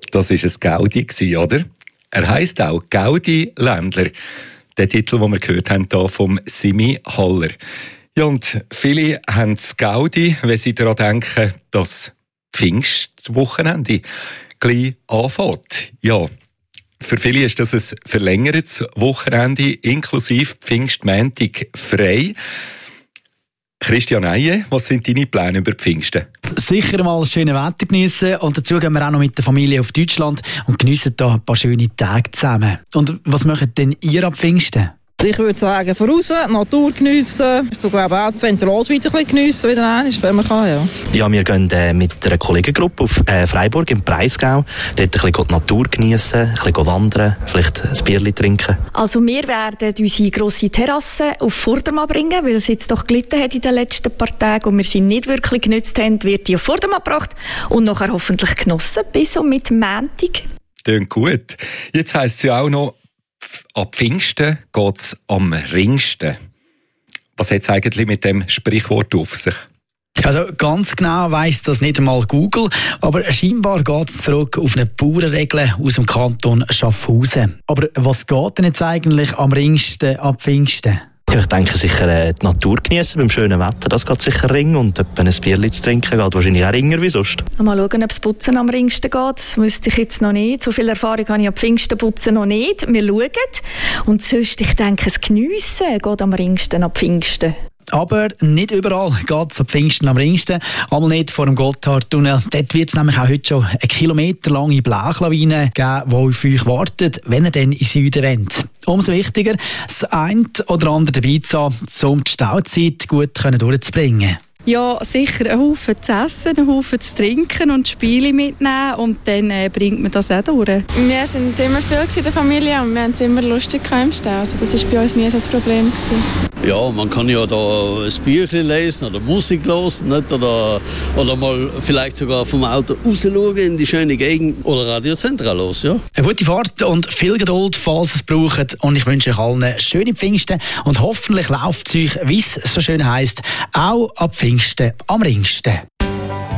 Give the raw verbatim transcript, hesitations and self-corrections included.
Das war ein Gaudi, oder? Er heisst auch Gaudi Ländler. Der Titel, den wir gehört haben, hier vom Simi Haller. Ja, und viele haben das Gaudi, wenn sie daran denken, dass Pfingstwochenende gleich anfängt. Ja, für viele ist das ein verlängertes Wochenende, inklusive Pfingstmontag frei. Christian Eije, was sind deine Pläne über Pfingsten? Sicher mal das schöne Wetter geniessen und dazu gehen wir auch noch mit der Familie auf Deutschland und geniessen da ein paar schöne Tage zusammen. Und was macht denn ihr ab Pfingsten? Ich würde sagen, voraus, Natur geniessen. Ich glaube auch Zentralschweiz ein bisschen geniessen, wieder einmal, wenn man kann, ja. Ja, wir gehen äh, mit einer Kollegengruppe auf äh, Freiburg im Breisgau. Dort ein bisschen die Natur geniessen, ein bisschen wandern, vielleicht ein Bierchen trinken. Also wir werden unsere grosse Terrasse auf Vordermann bringen, weil es jetzt doch gelitten hat in den letzten paar Tagen und wir sie nicht wirklich genutzt haben, wird die auf Vordermann gebracht und nachher hoffentlich genossen bis und mit Montag. Klingt gut. Jetzt heisst es ja auch noch, ab Pfingsten geht es am ringsten. Was hat es eigentlich mit dem Sprichwort auf sich? Also ganz genau weiss das nicht einmal Google, aber scheinbar geht es zurück auf eine Bauernregel aus dem Kanton Schaffhausen. Aber was geht denn jetzt eigentlich am ringsten ab Pfingsten? Ich denke sicher äh, die Natur genießen beim schönen Wetter, das geht sicher ring. Und etwa ein Bierchen zu trinken geht wahrscheinlich auch ringer wie sonst. Mal schauen, ob das Putzen am ringsten geht. Das wüsste ich jetzt noch nicht. So viel Erfahrung habe ich am Pfingstenputzen noch nicht. Wir schauen. Und sonst, ich denke, das Geniessen geht am ringsten ab Pfingsten. Aber nicht überall geht es am Pfingsten am ringsten. Einmal nicht vor dem Gotthardtunnel. Dort wird es nämlich auch heute schon eine kilometerlange Blechlawine geben, die auf euch wartet, wenn ihr dann in Süden wollt. Umso wichtiger, das eine oder andere dabei zu haben, um die Stauzeit gut durchzubringen. Ja, sicher einen Haufen zu essen, einen Haufen zu trinken und Spiele mitnehmen und dann äh, bringt man das auch durch. Wir sind immer viel in der Familie und wir haben es immer lustig im Stau. Also das war bei uns nie so ein Problem gewesen. Ja, man kann ja da ein Büchlein lesen oder Musik hören, nicht? Oder, oder mal vielleicht sogar vom Auto rausschauen in die schöne Gegend oder Radio Zentral los, ja. Eine gute Fahrt und viel Geduld, falls es braucht. Und ich wünsche euch allen schöne Pfingsten und hoffentlich läuft es euch, wie es so schön heisst, auch ab Pfingsten am ringsten.